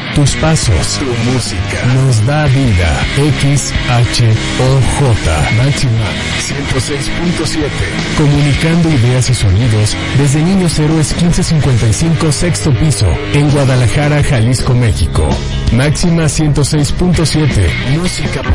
tus pasos, tu música nos da vida. XHOJ Máxima 106.7. Comunicando ideas y sonidos desde Niños Héroes 1555 sexto piso en Guadalajara, Jalisco, México. Máxima 106.7. Música